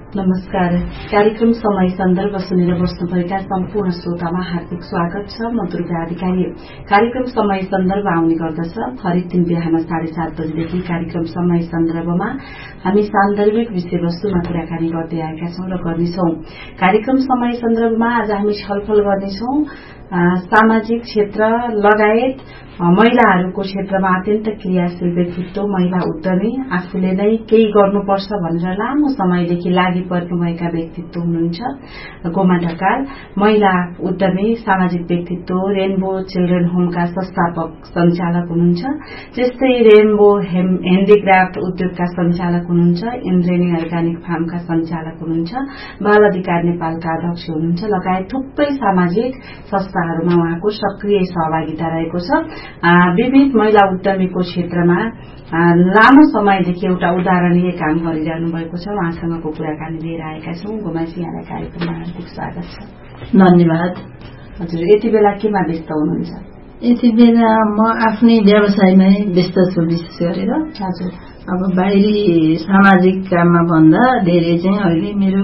नमस्कार। कार्यक्रम समय सन्दर्भ सुनेर बस्नुभएका सम्पूर्ण श्रोतामा हार्दिक स्वागत छ। म दुर्गा अधिकारी। कार्यक्रम समय सन्दर्भ आउने गर्दछ हरेक दिन बिहान 7:30 बजेदेखि। कार्यक्रम समय सन्दर्भमा हामी सान्दर्भिक विषयवस्तुमा कुराकानी गर्दै आएका छौं र गर्नेछौं। कार्यक्रम समय सन्दर्भमा आज हामी छलफल गर्नेछौं सामाजिक क्षेत्र लगायत महिलाहरूको क्षेत्रमा अत्यन्त क्रियाशील व्यक्तित्व, महिला उद्यमी, आफूले नै केही गर्नुपर्छ भनेर लामो समयदेखि लागि पर्नुभएका व्यक्तित्व हुनुहुन्छ गोमा ढकाल। महिला उद्यमी, सामाजिक व्यक्तित्व, रेनबो चिल्ड्रेन होमका संस्थापक सञ्चालक हुनुहुन्छ। त्यस्तै रेनबो ह्यान्डिक्राफ्ट उद्योगका सञ्चालक हुनुहुन्छ। इन्द्रेणी अर्गानिक फार्मका सञ्चालक हुनुहुन्छ। बाल अधिकार नेपालका अध्यक्ष हुनुहुन्छ। लगायत थुप्रै सामाजिक संस्थाहरूमा उहाँको सक्रिय सहभागिता रहेको छ। विविध महिला उद्यमीको क्षेत्रमा लामो समयदेखि एउटा उदाहरणीय काम गरिरहनु भएको छ। उहाँसँगको कुराकानी लिएर आएका छौं। गोमाजी, यहाँलाई कार्यक्रममा हार्दिक स्वागत छ। धन्यवाद। हजुर, यति बेला केमा व्यस्त हुनुहुन्छ? यति बेला म आफ्नै व्यवसायमै व्यस्त छु विशेष गरेर। हजुर। अब बाहिरी सामाजिक काममा भन्दा धेरै चाहिँ अहिले मेरो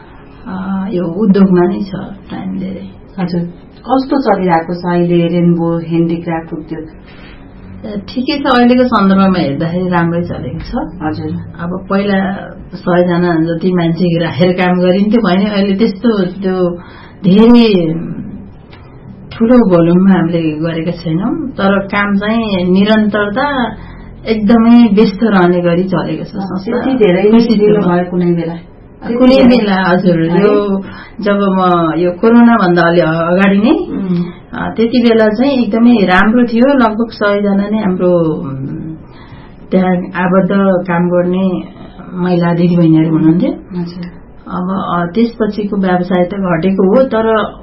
यो उद्योगमा नै छ टाइम धेरै। हजुर, कस्तो चलिरहेको छ अहिले रेनबो ह्यान्डिक्राफ्ट उद्योग? ठिकै छ, अहिलेको सन्दर्भमा हेर्दाखेरि राम्रै चलेको छ। हजुर। अब पहिला 100 जना जति मान्छे राखेर काम गरिन्थ्यो भने अहिले त्यस्तो त्यो धेरै ठूलो भोल्युममा हामीले गरेका छैनौं, तर काम चाहिँ निरन्तरता एकदमै व्यस्त रहने गरी चलेको छ। त्यति धेरै भयो कुनै बेला? कुनै बेला हजुर, यो जब म यो कोरोना भन्दा अलि अगाडि नै त्यति बेला चाहिँ एकदमै राम्रो थियो। लगभग 100 जना नै हाम्रो त्यहाँ आबद्ध काम गर्ने महिला दिदीबहिनीहरू हुनुहुन्थ्यो। अब त्यसपछिको व्यवसाय त घटेको हो, तर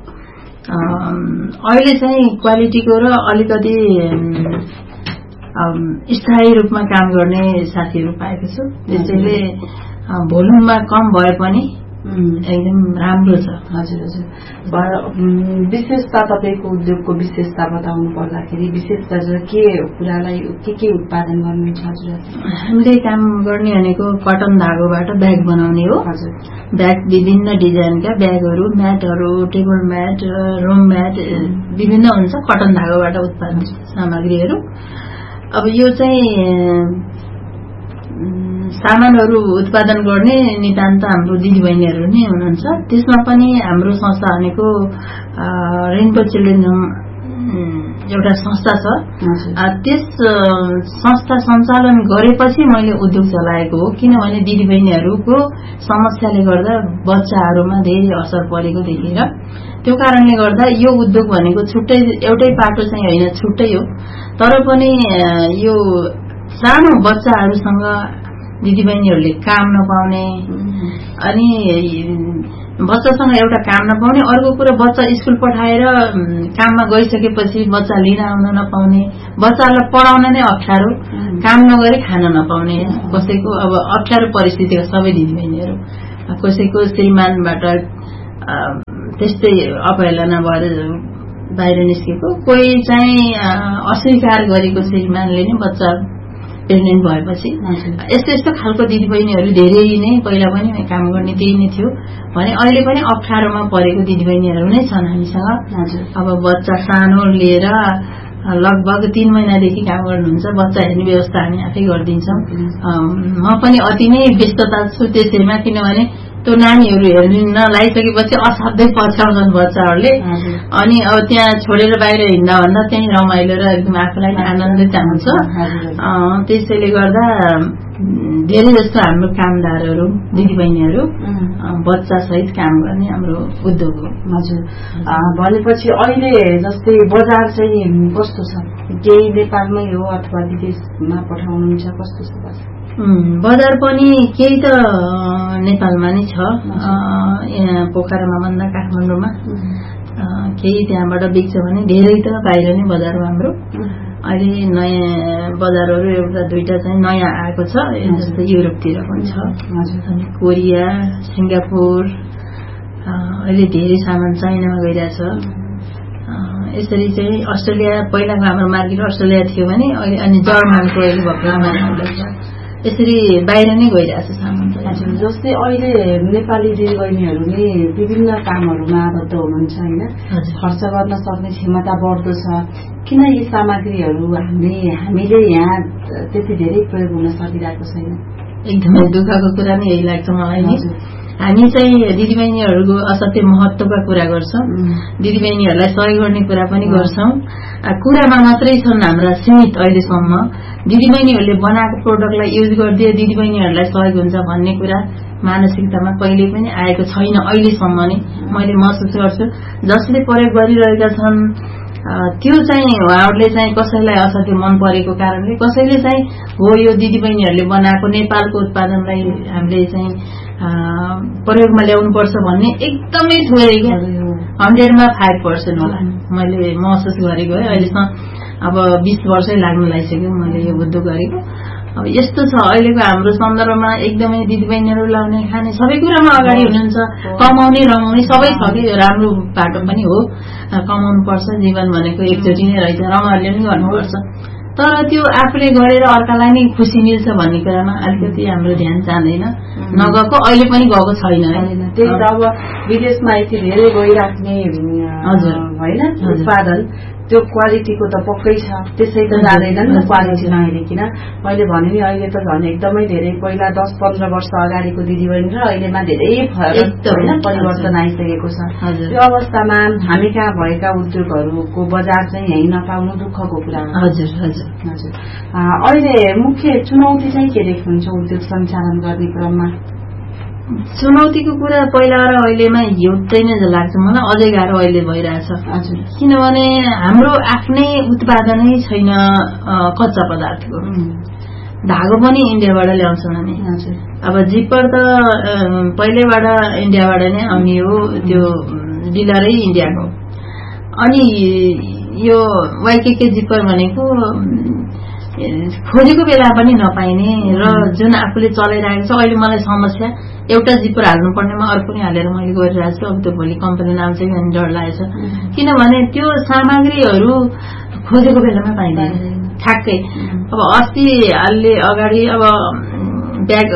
अहिले चाहिँ क्वालिटीको र अलिकति स्थायी रूपमा काम गर्ने साथीहरू पाएको छु। त्यसैले भोल्युममा कम भए पनि एकदम राम्रो छ। हजुर हजुर। विशेषता, तपाईको उद्योगको विशेषता बताउनु पर्दाखेरि विशेष गरेर के कुरालाई के उत्पादन गर्नुहुन्छ? हजुर, हामीले काम गर्ने भनेको कटन धागोबाट ब्याग बनाउने हो। हजुर। ब्याग विभिन्न डिजाइनका ब्यागहरू, म्याटहरू, टेबल म्याट, रुम म्याट विभिन्न हुन्छ कटन धागोबाट उत्पादन सामग्रीहरू। अब यो चाहिँ सामानहरू उत्पादन गर्ने नितान्त हाम्रो दिदीबहिनीहरू नै हुनुहुन्छ। त्यसमा पनि हाम्रो संस्था भनेको रेनबो चिल्ड्रेन होम एउटा संस्था छ। त्यस संस्था सञ्चालन गरेपछि मैले उद्योग चलाएको हो, किनभने दिदीबहिनीहरूको समस्याले गर्दा बच्चाहरूमा धेरै असर परेको देखेर। त्यो कारणले गर्दा यो उद्योग भनेको छुट्टै एउटै पाटो चाहिँ होइन, छुट्टै हो। तर पनि यो सानो बच्चाहरूसँग दिदीबहिनीहरूले काम नपाउने, अनि बच्चासँग एउटा काम नपाउने, अर्को कुरा बच्चा स्कुल पठाएर काममा गइसकेपछि बच्चा लिन आउन नपाउने, बच्चालाई पढाउन नै अप्ठ्यारो, काम नगरी खान नपाउने, कसैको अब अप्ठ्यारो परिस्थितिका सबै दिदीबहिनीहरू, कसैको श्रीमानबाट त्यस्तै अपहेलना भएर बाहिर निस्केको, कोही चाहिँ अस्वीकार गरेको श्रीमानले नै बच्चा प्रेग्नेन्ट भएपछि। यस्तो यस्तो खालको दिदीबहिनीहरू धेरै नै पहिला पनि काम गर्ने त्यही नै थियो भने अहिले पनि अप्ठ्यारोमा परेको दिदीबहिनीहरू नै छन् हामीसँग। अब बच्चा सानो लिएर लगभग 3 महिनादेखि काम गर्नुहुन्छ। बच्चा हेर्ने व्यवस्था हामी आफै गरिदिन्छौँ। म पनि अति नै व्यस्तता छु त्यसैमा, किनभने त्यो नानीहरू हेर्न लागिसकेपछि असाध्यै पछ्याउँछन् बच्चाहरूले। अनि अब त्यहाँ छोडेर बाहिर हिँड्दा भन्दा त्यही रमाइलो र एकदम आफूलाई आनन्दित हुन्छ। त्यसैले गर्दा धेरै जस्तो हाम्रो कामदारहरू दिदीबहिनीहरू बच्चा सहित काम गर्ने हाम्रो उद्योग हो। हजुर। भनेपछि अहिले जस्तै बजार चाहिँ कस्तो छ? केही नेपालमै हो अथवा विदेशमा पठाउनुहुन्छ? कस्तो छ बजार? पनि केही त नेपालमा नै छ, यहाँ पोखरामा भन्दा काठमाडौँमा, केही त्यहाँबाट बिक्छ भने धेरै त बाहिर नै बजार हो हाम्रो। अहिले नयाँ बजारहरू एउटा दुईटा चाहिँ नयाँ आएको छ, जस्तै युरोपतिर पनि छ, अनि कोरिया, सिङ्गापुर, अहिले धेरै सामान चाइनामा गइरहेछ। यसरी चाहिँ अस्ट्रेलिया, पहिलाको हाम्रो मार्केट अस्ट्रेलिया थियो भने अहिले अनि जर्मनको अहिले भर्खर आउँदैछ। यसरी बाहिर नै गइरहेछ सामान। हजुर, जस्तै अहिले नेपाली दिदीबहिनीहरूले विभिन्न कामहरूमा आबद्ध हुनुहुन्छ होइन, खर्च गर्न सक्ने क्षमता बढ्दो छ, किन यी सामग्रीहरू हामीले यहाँ त्यति धेरै प्रयोग हुन सकिरहेको छैन? एकदमै दुःखको कुरा नै यही लाग्छ मलाई नि। हामी चाहिँ दिदीबहिनीहरूको असाध्यै महत्त्वका कुरा गर्छौँ, दिदीबहिनीहरूलाई सहयोग गर्ने कुरा पनि गर्छौँ। कुरामा मात्रै छन् हाम्रा सीमित अहिलेसम्म। दिदीबहिनीहरूले बनाएको प्रोडक्टलाई युज गरिदिए दिदीबहिनीहरूलाई सहयोग हुन्छ भन्ने कुरा मानसिकतामा कहिले पनि आएको छैन अहिलेसम्म नै मैले महसुस गर्छु। जसले प्रयोग गरिरहेका छन् त्यो चाहिँ उहाँहरूले चाहिँ कसैलाई असाध्यै मन परेको कारणले, कसैले चाहिँ हो यो दिदीबहिनीहरूले बनाएको नेपालको उत्पादनलाई हामीले चाहिँ प्रयोगमा ल्याउनुपर्छ भन्ने एकदमै थोरै क्या, 100मा 5% होला मैले महसुस गरेको है। अहिलेसम्म अब 20 वर्षै लाग्नु लागिसक्यो मैले यो बुझ्दो गरेको। अब यस्तो छ अहिलेको हाम्रो सन्दर्भमा एकदमै दिदीबहिनीहरू लाउने खाने सबै कुरामा अगाडि हुनुहुन्छ, कमाउने रमाउने सबै छ कि। यो राम्रो बाटो पनि हो, कमाउनु पर्छ, जीवन भनेको एकचोटि नै रहेछ, रमाइलो पनि गर्नुपर्छ। तर त्यो आफूले गरेर अर्कालाई नै खुसी मिल्छ भन्ने कुरामा अलिकति हाम्रो ध्यान जाँदैन, नगएको अहिले पनि गएको छैन होइन। त्यही त अब विदेशमा यति धेरै गइराख्ने होइन उत्पादन, त्यो क्वालिटीको त पक्कै छ, त्यसै त जाँदैन नि त क्वालिटी नहेरिकन। मैले भने नि अहिले त झन् एकदमै धेरै पहिला 10-15 वर्ष अगाडिको दिदीबहिनी र अहिलेमा धेरै परिवर्तन आइसकेको छ। त्यो अवस्थामा हामी कहाँ भएका उद्योगहरूको बजार चाहिँ यही नपाउनु दुःखको कुरा हो। हजुर हजुर हजुर। अहिले मुख्य चुनौती चाहिँ के देख्नुहुन्छ उद्योग सञ्चालन गर्ने क्रममा? चुनौतीको कुरा पहिला र अहिलेमा एउटै नै लाग्छ मलाई, अझै गाह्रो अहिले भइरहेछ। किनभने हाम्रो आफ्नै उत्पादनै छैन कच्चा पदार्थको। धागो पनि इन्डियाबाट ल्याउँछौँ हामी। अब जिपर त पहिल्यैबाट इन्डियाबाट नै आउने हो, त्यो डिलरै इन्डियाको। अनि यो वाइकेके जिपर भनेको खोजेको बेला पनि नपाइने र जुन आफूले चलाइरहेको छ। अहिले मलाई समस्या एउटा जिपर हाल्नु पर्नेमा अर्को पनि हालेर मैले गरिरहेको छु। अब त्यो भोलि कम्पनी नाम चाहिँ अनि डर लागेछ, किनभने त्यो सामग्रीहरू खोजेको बेलामा पाइँदैन ठ्याक्कै। अब अस्ति अलि अगाडि अब ब्याग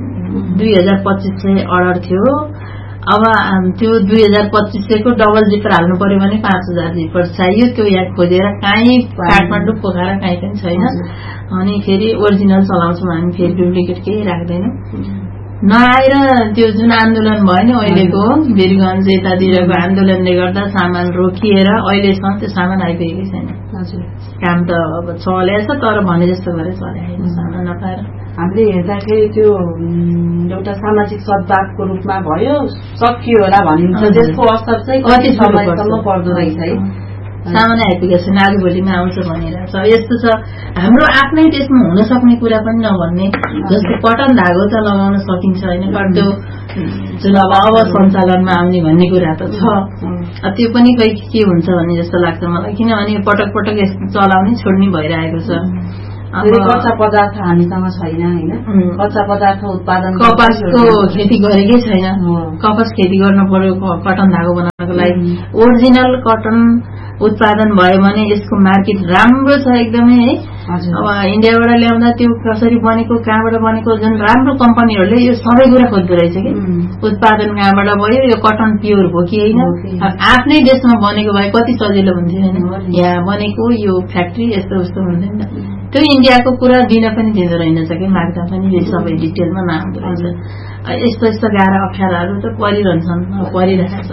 22,500 अर्डर थियो। अब त्यो 22,500 को डबल जिपर हाल्नु पर्यो भने 5,000 जिपर चाहियो। त्यो यहाँ खोजेर कहीँ काठमाडौँ पोखरा कहीँ पनि छैन। अनि फेरि ओरिजिनल चलाउँछौँ हामी, फेरि डुप्लिकेट केही राख्दैनौँ। नआएर त्यो जुन आन्दोलन भयो नि अहिलेको वीरगञ्ज यतातिरको आन्दोलनले गर्दा सामान रोकिएर अहिलेसम्म त्यो सामान आइपुगेकै छैन। काम त अब चलेछ तर भने जस्तो गरेर चलाएन सामान नपाएर। हामीले हेर्दाखेरि त्यो एउटा सामाजिक सद्भावको रूपमा भयो, सकियो होला भनिन्छ, त्यसको असर चाहिँ कति समयसम्म पर्दो रहेछ है? सामान्य आइपुगेको छैन, आज भोलिमा आउँछ भनिरहेछ। यस्तो छ हाम्रो आफ्नै देशमा हुन सक्ने कुरा पनि नभन्ने, जस्तो कटन धागो त लगाउन सकिन्छ होइन, त्यो जुन अब सञ्चालनमा आउने भन्ने कुरा त छ। त्यो पनि खै के हुन्छ भन्ने जस्तो लाग्छ मलाई, किनभने पटक पटक यस्तो चलाउने छोड्ने भइरहेको छ। कच्चा पदार्थ हामीसँग छैन होइन, कच्चा पदार्थ उत्पादन कपासको खेती गरेकै छैन। कपास खेती गर्नु पर्यो कटन धागो बनाउनको लागि। ओरिजिनल कटन उत्पादन भयो भने यसको मार्केट राम्रो छ एकदमै है। अब इन्डियाबाट ल्याउँदा त्यो कसरी बनेको, कहाँबाट बनेको, जुन राम्रो कम्पनीहरूले यो सबै कुरा खोज्दो रहेछ कि उत्पादन कहाँबाट भयो, यो कटन प्योर हो कि होइन। आफ्नै देशमा बनेको भए कति सजिलो हुन्थ्यो होइन, यहाँ बनेको यो फ्याक्ट्री यस्तो उस्तो हुन्थ्यो नि त। त्यो इन्डियाको कुरा दिन पनि दिँदो रहेनछ कि, माग्दा पनि यो सबै डिटेलमा नआउँदो रहेछ। यस्तो यस्तो गाह्रो अप्ठ्याराहरू त परिरहन्छन्, परिरहेछ।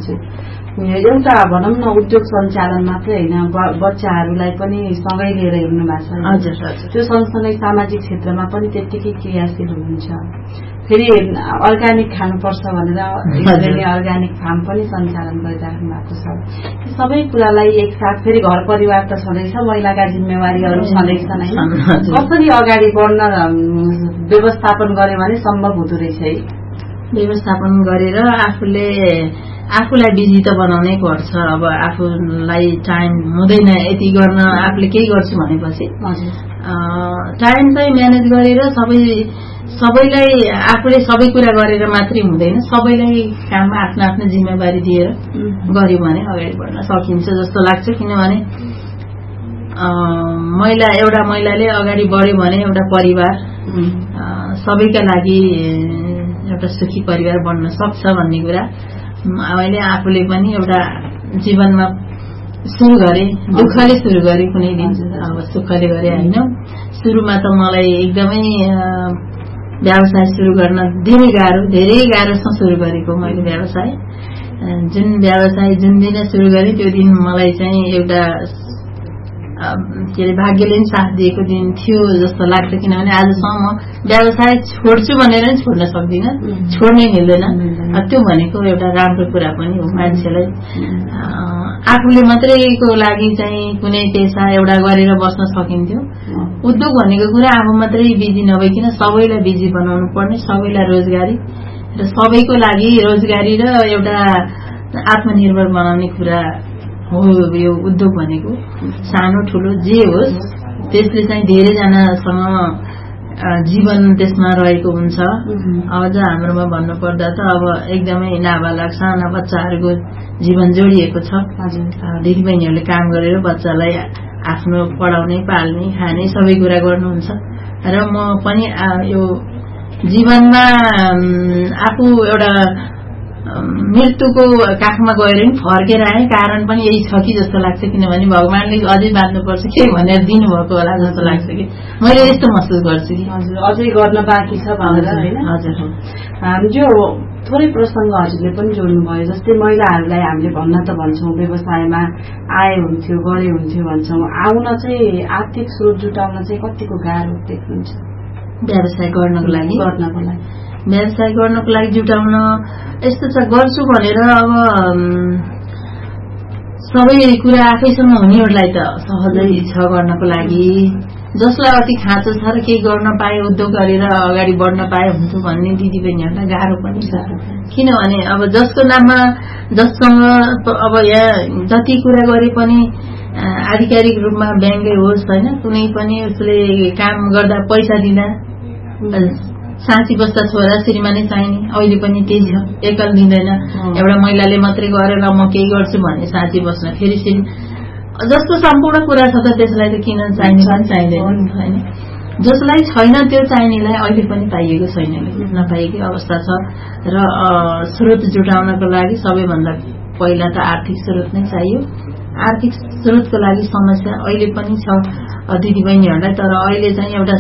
एउटा भनौँ न उद्योग सञ्चालन मात्रै होइन, बच्चाहरूलाई पनि सँगै लिएर हिँड्नु भएको छ। हजुर त्यो सँगसँगै सामाजिक क्षेत्रमा पनि त्यत्तिकै क्रियाशील हुनुहुन्छ। फेरि अर्ग्यानिक खानुपर्छ भनेर अर्ग्यानिक फार्म पनि सञ्चालन गरिराख्नु भएको छ। सबै कुरालाई एकसाथ फेरि घर परिवार त छँदैछ, महिलाका जिम्मेवारीहरू छँदैछन् होइन, कसरी अगाडि बढ्न व्यवस्थापन गर्यो भने सम्भव हुँदो रहेछ है? व्यवस्थापन गरेर आफूलाई बिजी त बनाउनै पर्छ। अब आफूलाई टाइम हुँदैन यति गर्न, आफूले केही गर्छु भनेपछि टाइम चाहिँ म्यानेज गरेर सबैलाई आफूले सबै कुरा गरेर मात्रै हुँदैन, सबैलाई काममा आफ्नो आफ्नो जिम्मेवारी दिएर गर्यो भने अगाडि बढ्न सकिन्छ जस्तो लाग्छ। किनभने एउटा महिलाले अगाडि बढ्यो भने एउटा परिवार सबैका लागि एउटा सुखी परिवार बन्न सक्छ भन्ने कुरा मैले आफूले पनि एउटा जीवनमा सुरु गरे। दुःखले सुरु गरे, कुनै दिन अब सुखले गरे होइन। सुरुमा त मलाई एकदमै व्यवसाय सुरु गर्न धेरै गाह्रोसँग सुरु गरेको मैले व्यवसाय। जुन दिन सुरु गरेँ त्यो दिन मलाई चाहिँ एउटा भाग्यले नि साथ दिएको दिन थियो जस्तो लाग्छ। किनभने आजसम्म म व्यवसाय छोड्छु भनेर नि छोड्न सक्दिनँ, छोड्नै मिल्दैन। त्यो भनेको एउटा राम्रो कुरा पनि हो। मान्छेलाई आफूले मात्रैको लागि चाहिँ कुनै पेसा एउटा गरेर बस्न सकिन्थ्यो। उद्योग भनेको कुरा आफू मात्रै बिजी नभइकन सबैलाई बिजी बनाउनु पर्ने, सबैलाई रोजगारी र सबैको लागि रोजगारी र एउटा आत्मनिर्भर बनाउने कुरा हो यो उद्योग भनेको। सानो ठुलो जे होस् त्यसले चाहिँ धेरैजनासँग जीवन त्यसमा रहेको हुन्छ। अझ हाम्रोमा भन्नुपर्दा त अब एकदमै नाबालक साना बच्चाहरूको जीवन जोडिएको छ। दिदीबहिनीहरूले काम गरेर बच्चालाई आफ्नो पढाउने, पाल्ने, खाने सबै कुरा गर्नुहुन्छ। र म पनि यो जीवनमा आफू एउटा मृत्युको काखमा गएर नि फर्केर आए। कारण पनि यही छ कि जस्तो लाग्छ। किनभने भगवानले अझै बाँच्नुपर्छ के भनेर दिनुभएको होला जस्तो लाग्छ कि मैले यस्तो महसुस गर्छु कि अझै गर्न बाँकी छ भनेर होइन। हजुर जो थोरै प्रसङ्ग हजुरले पनि जोड्नुभयो। जस्तै महिलाहरूलाई हामीले भन्न त भन्छौँ व्यवसायमा आए हुन्थ्यो, गरे हुन्थ्यो भन्छौँ। आउन चाहिँ आर्थिक स्रोत जुटाउन चाहिँ कतिको गाह्रो देख्नुहुन्छ व्यवसाय गर्नको लागि? व्यवसाय गर्नको लागि जुटाउन यस्तो छ, गर्छु भनेर अब सबै कुरा आफैसँग हुनेहरूलाई त सहजै छ गर्नको लागि। जसलाई अति खाँचो छ र केही गर्न पाए, उद्योग गरेर अगाडि बढ्न पाए हुन्थ्यो भन्ने दिदीबहिनीहरूलाई गाह्रो पनि छ। किनभने अब जसको नाममा जससँग अब यहाँ जति कुरा गरे पनि आधिकारिक रूपमा ब्याङ्कै होस् होइन, कुनै पनि उसले काम गर्दा पैसा दिँदा साँची बस्दा छोरा श्रीमानै चाहिने। अहिले पनि त्यही छ, एकल दिँदैन। एउटा महिलाले मात्रै गरेर म केही गर्छु भने साँची बस्न फेरि जस्तो सम्पूर्ण कुरा छ त त्यसलाई त किन चाहिने पनि चाहिँदैन होइन। जसलाई छैन त्यो चाहिनेलाई अहिले पनि पाइएको छैन, नपाइएकै अवस्था छ। र स्रोत जुटाउनको लागि सबैभन्दा पहिला त आर्थिक स्रोत नै चाहियो। आर्थिक स्रोतको लागि समस्या अहिले पनि छ दिदीबहिनीहरूलाई। तर अहिले चाहिँ एउटा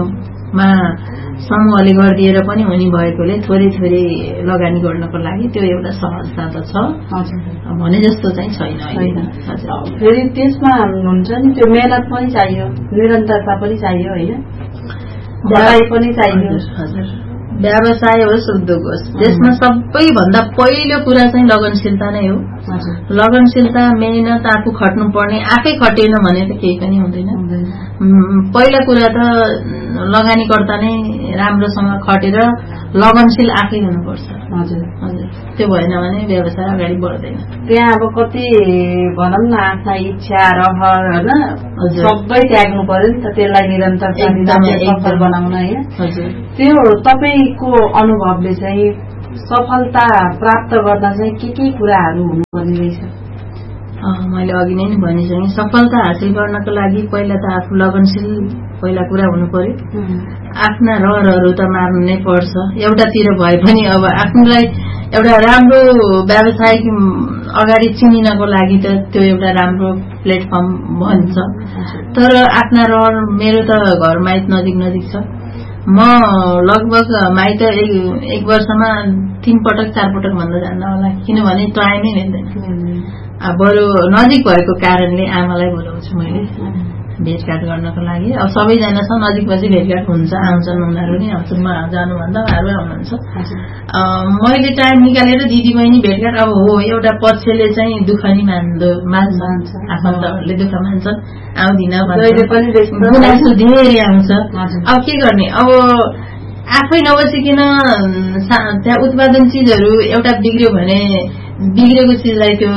समूहले गरिदिएर पनि हुने भएकोले थोरै लगानी गर्नको लागि त्यो एउटा सहजता त छ भने जस्तो चाहिँ छैन। फेरि त्यसमा हुन्छ नि त्यो मेहनत पनि चाहियो, निरन्तरता पनि चाहियो होइन, भलाइ पनि चाहियो। हजुर व्यवसाय होस् उद्योग होस् त्यसमा सबैभन्दा पहिलो कुरा चाहिँ लगनशीलता नै हो। लगनशीलता, मेहनत, आफू खट्नु पर्ने। आफै खटेन भने त केही पनि हुँदैन। पहिला कुरा त लगानीकर्ता नै राम्रोसँग खटेर लगनशील आफै हुनुपर्छ। हजुर हजुर त्यो भएन भने व्यवसाय अगाडि बढ्दैन। त्यहाँ अब कति भनौँ न आशा, इच्छा, रहर होइन सबै त्याग्नु पर्यो नि त त्यसलाई निरन्तर बनाउन होइन। त्यो तपाईँको अनुभवले चाहिँ सफलता प्राप्त गर्दा चाहिँ के कुराहरू हुनुपर्ने रहेछ? मैले अघि नै भनिसकेँ, सफलता हासिल गर्नको लागि पहिला त आफू लगनशील पहिला कुरा हुनु पर्यो। आफ्ना रहरहरू त मार्नु नै पर्छ एउटातिर भए पनि। अब आफूलाई एउटा राम्रो व्यवसाय अगाडि चिनिनको लागि त त्यो एउटा राम्रो प्लेटफर्म भन्छ। तर आफ्ना रहर, मेरो त घर माइत नजिक छ। म लगभग माइत एक वर्षमा 3 पटक 4 पटक भन्दा जान्न होला। किनभने टाइमै मिल्दैन। बरु नजिक भएको कारणले आमालाई बोलाउँछु मैले भेटघाट गर्नको लागि। अब सबैजनासँग नजिकपछि भेटघाट हुन्छ, आउँछन्, उनीहरू नि आउँछन्। म जानुभन्दा उहाँहरू आउनुहुन्छ। मैले टाइम निकालेर दिदीबहिनी भेटघाट अब हो। एउटा पक्षले चाहिँ दुःख नि मान्छ, आफन्तहरूले दुःख मान्छन्, आउँदिन गुनासो धेरै आउँछ। अब के गर्ने? अब आफै नबसिकन त्यहाँ उत्पादन चिजहरू एउटा बिग्रियो भने बिग्रेको चिजलाई त्यो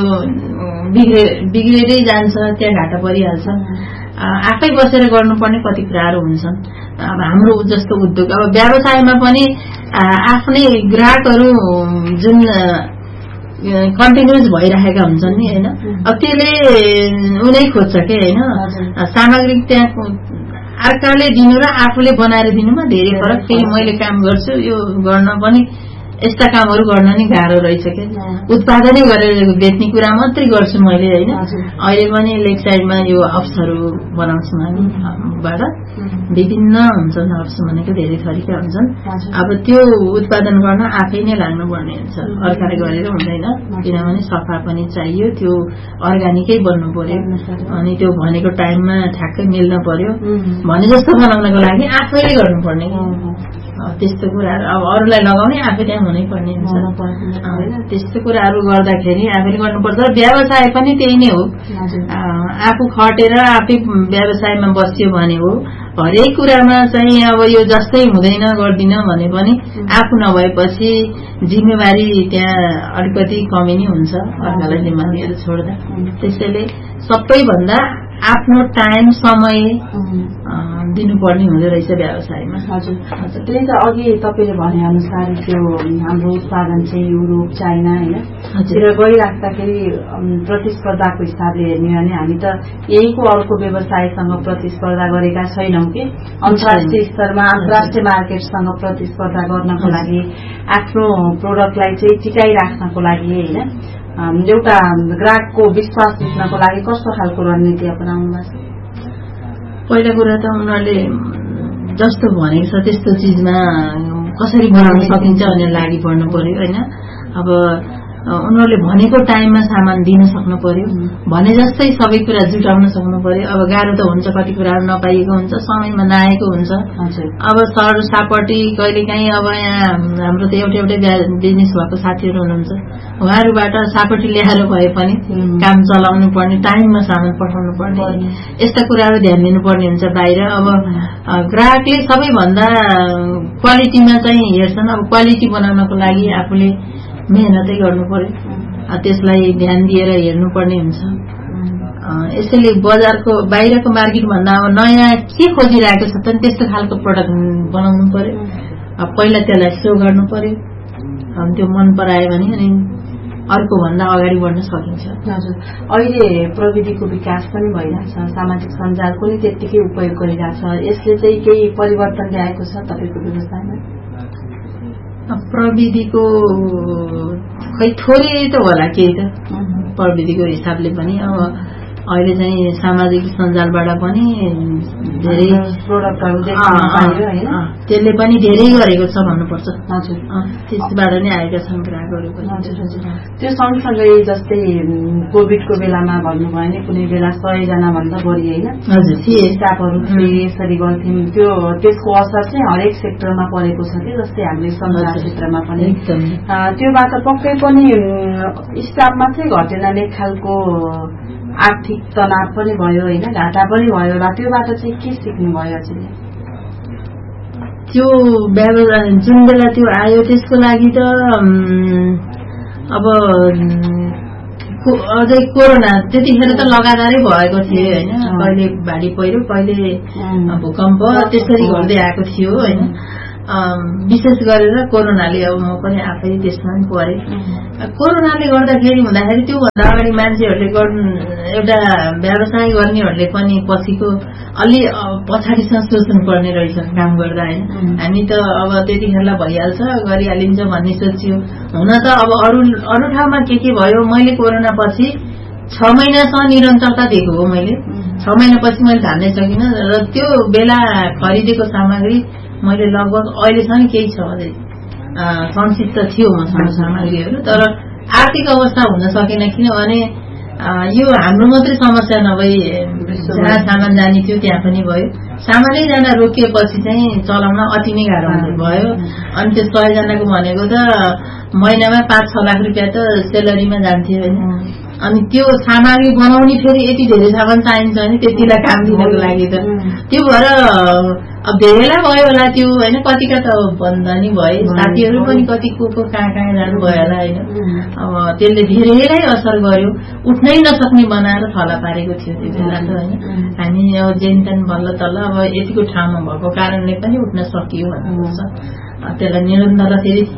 बिग्रेरै जान्छ, त्यहाँ घाटा परिहाल्छ। आफै बसेर गर्नुपर्ने कति कुराहरू हुन्छन्। अब हाम्रो जस्तो उद्योग, अब व्यवसायमा पनि आफ्नै ग्राहकहरू जुन कन्टिन्युस भइरहेका हुन्छन् नि होइन। अब त्यसले उनी खोज्छ के होइन, सामग्री त्यहाँ अर्काले दिनु र आफूले बनाएर दिनुमा धेरै फरक। फेरि मैले काम गर्छु यो गर्न पनि यस्ता कामहरू गर्न नि गाह्रो रहेछ के, उत्पादनै गरेर बेच्ने कुरा मात्रै गर्छु मैले होइन। अहिले पनि लेक साइडमा यो हब्सहरू बनाउँछौँ हामीबाट, विभिन्न हुन्छन् हब्स भनेको धेरै थरीका हुन्छन्। अब त्यो उत्पादन गर्न आफै नै लाग्नुपर्ने हुन्छ, अर्काले गरेर हुँदैन, किनभने सफा पनि चाहियो, त्यो अर्ग्यानिकै बन्नु पर्यो, अनि त्यो भनेको टाइममा ठ्याक्कै मिल्न पर्यो। भने जस्तो बनाउनको लागि आफैले गर्नुपर्ने त्यस्तो कुराहरू। अब अरूलाई लगाउने आफै त्यहाँ हुनै पर्ने हुन्छ, त्यस्तो कुराहरू गर्दाखेरि आफैले गर्नुपर्छ। व्यवसाय पनि त्यही नै हो, आफू खटेर आफै व्यवसायमा बस्यो भने हो। हरेक कुरामा चाहिँ अब यो जस्तै हुँदैन गर्दिन भने पनि आफू नभएपछि जिम्मेवारी त्यहाँ अलिकति कमी नै हुन्छ अर्कालाई जिम्मा लिएर छोड्दा। त्यसैले सबैभन्दा आफ्नो टाइम समय दिनुपर्ने हुँदो रहेछ व्यवसायमा। हजुर, त्यही त अघि तपाईँले भने अनुसार त्यो हाम्रो उत्पादन चाहिँ युरोप चाइना होइन गइराख्दाखेरि प्रतिस्पर्धाको हिसाबले हेर्ने हो भने हामी त यहीँको अर्को व्यवसायसँग प्रतिस्पर्धा गरेका छैनौँ कि अन्तर्राष्ट्रिय स्तरमा अन्तर्राष्ट्रिय मार्केटसँग प्रतिस्पर्धा गर्नको लागि आफ्नो प्रोडक्टलाई चाहिँ टिकाइराख्नको लागि होइन एउटा ग्राहकको विश्वास जित्नको लागि कस्तो खालको रणनीति अपनाउनु भएको छ? पहिला कुरा त उनीहरूले जस्तो भनेको छ त्यस्तो चिजमा कसरी बनाउन सकिन्छ भनेर लागि पर्नु पर्यो होइन। अब उनीहरूले भनेको टाइममा सामान दिन सक्नु पर्यो, भने जस्तै सबै कुरा जुटाउन सक्नु पर्यो। अब गाह्रो त हुन्छ, कति कुराहरू नपाइएको हुन्छ, समयमा नआएको हुन्छ। अब सर सापटी कहिलेकाहीँ अब यहाँ हाम्रो त एउटै बिजनेस भएको साथीहरू हुनुहुन्छ, उहाँहरूबाट सापटी ल्याएर भए पनि काम चलाउनु पर्ने, टाइममा सामान पठाउनु पर्ने, यस्ता कुराहरू ध्यान दिनुपर्ने हुन्छ बाहिर। अब ग्राहकले सबैभन्दा क्वालिटीमा चाहिँ हेर्छन्, अब क्वालिटी बनाउनको लागि आफूले मेहनतै गर्नु पर्यो, त्यसलाई ध्यान दिएर हेर्नुपर्ने हुन्छ। यसैले बजारको बाहिरको मार्केट भन्दा अब नयाँ के खोजिरहेको छ त त्यस्तो खालको प्रडक्ट बनाउनु पर्यो। पहिला त्यसलाई सो गर्नु पर्यो, त्यो मन परायो भने अनि अर्को भन्दा अगाडि बढ्न सकिन्छ। हजुर, अहिले प्रविधिको विकास पनि भइरहेछ, सामाजिक सञ्जालको नि त्यत्तिकै उपयोग गरिरहेछ, यसले चाहिँ केही परिवर्तन ल्याएको छ तपाईँको व्यवसायमा? प्रविधिको खै थोरै त होला केही त, प्रविधिको हिसाबले पनि अब अहिले चाहिँ सामाजिक सञ्जालबाट पनि धेरै प्रोडक्टहरू त्यसले पनि धेरै गरेको छ भन्नुपर्छ। हजुर, त्यसबाट नै आएका छन् ग्राहकहरू पनि। त्यो सँगसँगै जस्तै कोभिडको बेलामा भन्नुभयो भने कुनै बेला 100 जना भन्दा बढी होइन स्टाफहरू यसरी गर्थ्यौँ, त्यसको असर चाहिँ हरेक सेक्टरमा परेको छ कि, जस्तै हामीले सञ्चार क्षेत्रमा पनि। त्योबाट पक्कै पनि स्टाफ मात्रै घटेन, एक खालको आर्थिक तनाव पनि भयो होइन, घाटा पनि भयो होला। त्योबाट चाहिँ के सिक्नु भयो हजुरले? त्यो जुन बेला त्यो आयो त्यसको लागि त अब अझै कोरोना त्यतिखेर त लगातारै भएको थियो होइन, कहिले भारी पहिरो कहिले भूकम्प त्यसरी गर्दै आएको थियो होइन। विशेष गरेर कोरोनाले, अब म पनि आफै त्यसमा पनि परेँ। कोरोनाले गर्दाखेरि हुँदाखेरि त्योभन्दा अगाडि मान्छेहरूले एउटा व्यवसाय गर्नेहरूले पनि पछिको अलि पछाडिसँग सोच्नु पर्ने रहेछ काम गर्दा होइन। हामी त अब त्यतिखेरलाई भइहाल्छ गरिहालिन्छ भन्ने सोच्यो। हुन त अब अरू ठाउँमा के भयो, मैले कोरोना पछि 6 महिनासम्म निरन्तरता दिएको हो मैले। 6 महिनापछि मैले धान्नै सकिनँ र त्यो बेला खरिदेको सामग्री मैले लगभग अहिलेसम्म केही छ अझै संक्षिप्त थियो मसँग सामग्रीहरू, तर आर्थिक अवस्था हुन सकेन। किनभने यो हाम्रो मात्रै समस्या नभई जहाँ सामान जाने थियो त्यहाँ पनि भयो। सामानै जान रोकिएपछि चाहिँ चलाउन अति नै गाह्रो भयो। अनि त्यो 100 जनाको भनेको त महिनामा 5-6 लाख रुपियाँ त सेलरीमा जान्थ्यो होइन। अनि त्यो सामग्री बनाउने फेरि यति धेरै सामान चाहिन्छ भने त्यतिलाई काम दिनको लागि त त्यो भएर अब धेरैलाई भयो होला त्यो होइन। कतिका त बन्द नि भए, साथीहरू पनि कति को कहाँ कहाँ जानु भयो होला होइन। अब त्यसले धेरैलाई असर गर्यो, उठ्नै नसक्ने बनाएर थला पारेको थियो त्यो बेला त होइन। हामी अब जेनतेन बल्ल तल्ल अब यतिको ठाउँमा भएको कारणले पनि उठ्न सकियो भन्नुपर्छ। त्यसलाई निरन्तर फेरि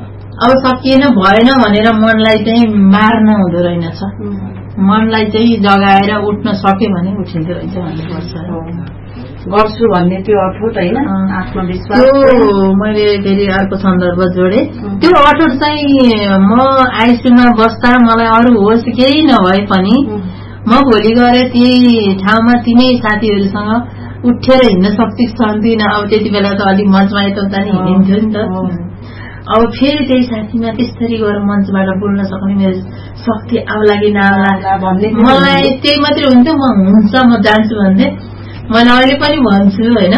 अब सकिएन भएन भनेर मनलाई चाहिँ मार्न हुँदो रहेनछ, मनलाई चाहिँ जगाएर उठ्न सक्यो भने उठिँदो रहेछ भन्नुपर्छ। गर्छु भन्ने त्यो अठोट होइन, आत्मविश्वास। त्यो मैले फेरि अर्को सन्दर्भ जोडे। त्यो अठोट चाहिँ म आइसियुमा बस्दा मलाई अरू होस् केही नभए पनि म भोलि गएर त्यही ठाउँमा तिनै साथीहरूसँग उठेर हिँड्न सक्दिनँ। अब त्यति बेला त अलिक मञ्चमा यताउता नि हिँडिन्थ्यो नि त। अब फेरि त्यही साथीमा त्यसरी गएर मञ्चबाट बोल्न सक्ने मेरो शक्ति आउला कि नआउला भन्ने मलाई त्यही मात्रै हुन्थ्यो। म हुन्छ म जान्छु भन्ने मैले अहिले पनि भन्छु होइन।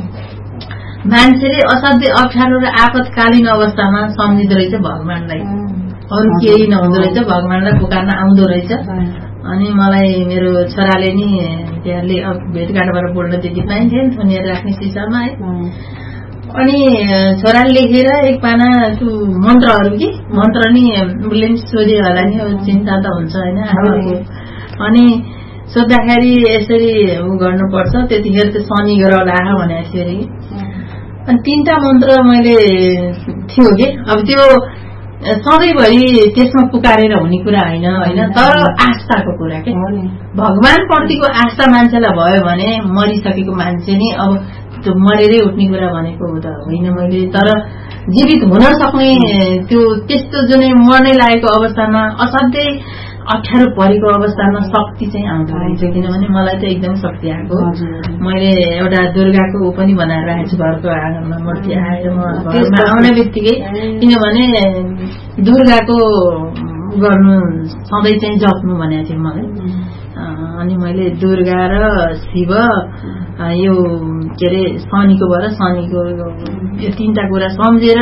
मान्छेले असाध्यै अप्ठ्यारो र आपतकालीन अवस्थामा सम्झिँदो रहेछ भगवानलाई, अरू केही नहुँदो रहेछ, भगवानलाई पुकार्न आउँदो रहेछ। अनि मलाई मेरो छोराले नि त्यहाँले भेटघाटबाट बोल्न त्यति पाइन्थेन, थुनेर राख्ने सिसामा है। अनि छोराले लेखेर एक पाना त्यो मन्त्रहरू कि मन्त्र नि उसले नि सोध्यो होला नि, चिन्ता त हुन्छ होइन। अनि सोद्धाखेरि यसरी उ गर्नुपर्छ, त्यतिखेर त शनि ग्रह लाह भनेको थियो अरे। अनि 3टा मन्त्र मैले थियो कि अब त्यो सधैँभरि त्यसमा पुकारेर हुने कुरा होइन, तर आस्थाको कुरा के भगवान प्रतिको आस्था मान्छेलाई भयो भने मरिसकेको मान्छे नि अब त्यो मरेरै उठ्ने कुरा भनेको त होइन मैले। तर जीवित हुन सक्ने त्यो त्यस्तो जुनै मर्नै लागेको अवस्थामा असाध्यै अप्ठ्यारो परेको अवस्थामा शक्ति चाहिँ आउँदो रहेछ। किनभने मलाई त एकदम शक्ति आएको। मैले एउटा दुर्गाको ऊ पनि बनाएर राखेको छु घरको आँगनमा, मूर्ति आएर म घरमा आउने बित्तिकै, किनभने दुर्गाको गर्नु सधैँ चाहिँ जप्नु भनेको थियो मलाई। अनि मैले दुर्गा र शिव यो के अरे शनिको भएर शनिको यो 3टा कुरा सम्झेर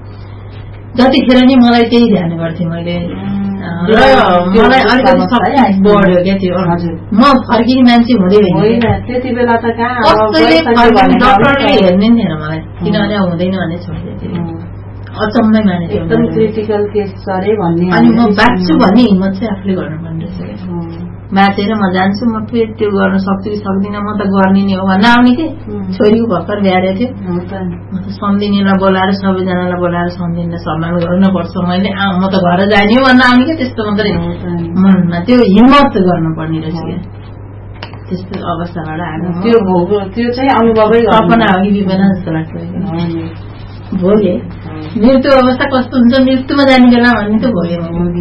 जतिखेर नि मलाई त्यही ध्यान गर्थेँ मैले। र मलाई अलिकति शक्ति बढ्यो क्या त्यो। म फर्किने मान्छे हुँदै त्यति बेला त डक्टरले हेर्ने नि थिएन मलाई, किनभने हुँदैन भने छोडिदिएको थियो। अचम्मै माने थियो, एकदम क्रिटिकल केस गरे भन्ने। अनि म बाँच्छु भन्ने हिम्मत चाहिँ आफूले गर्नुपर्ने रहेछ। बाँचेर म जान्छु, म फेरि त्यो गर्न सक्छु कि सक्दिनँ, म त गर्ने नि हो भन्न आउने थिएँ। छोरीको भर्खर बिहारेको थियो, म त सम्झिनेलाई बोलाएर सबैजनालाई बोलाएर सम्झिनेलाई सम्मान गर्नुपर्छ, मैले म त घर जाने हो भन्न आउने क्या। त्यस्तो मात्रै मनमा त्यो हिम्मत गर्नुपर्ने रहेछ क्या। त्यस्तो अवस्थाबाट आएको त्यो चाहिँ अनुभवै सपना हो कि विपना जस्तो लाग्छ। भोगे मृत्यु अवस्था कस्तो हुन्छ, मृत्युमा जाने बेला भन्ने त भोगे।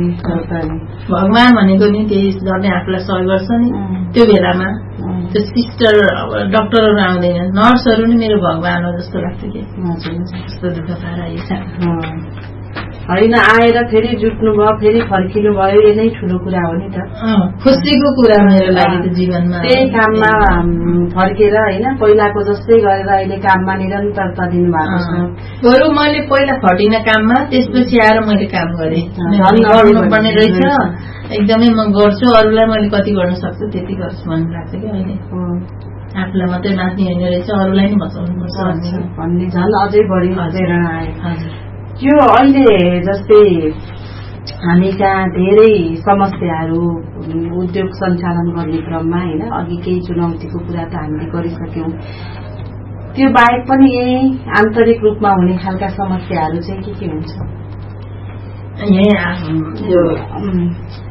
भगवान भनेको नि त्यही गर्ने आफूलाई सहयोग गर्छ नि। त्यो बेलामा त्यो सिस्टर डक्टरहरू आउँदैन, नर्सहरू नि मेरो भगवान हो जस्तो लाग्थ्यो कि। त्यस्तो दुःख पाएर होइन आएर फेरि जुट्नु भयो, फेरि फर्किनु भयो, यो नै ठुलो कुरा हो नि त। खुसीको कुरा मेरो लागि त जीवनमा। त्यही काममा फर्केर होइन पहिलाको जस्तै गरेर अहिले काममा निरन्तरता दिनुभएको छ। बरु मैले पहिला खटिन काममा, त्यसपछि आएर मैले काम गरेँ। गर्नुपर्ने रहेछ, एकदमै म गर्छु, अरूलाई मैले कति गर्न सक्छु त्यति गर्छु भन्ने लाग्छ कि अहिले। आफूलाई मात्रै बाँच्ने होइन रहेछ, अरूलाई नै बचाउनु पर्छ भन्ने झन् अझै बढी प्रेरणा आयो। यो अहिले जस्तै हामी कहाँ धेरै समस्याहरू उद्योग सञ्चालन गर्ने क्रममा होइन, अघि केही चुनौतीको कुरा त हामीले गरिसक्यौं, त्यो बाहेक पनि यही आन्तरिक रूपमा हुने खालका समस्याहरू चाहिँ के हुन्छ?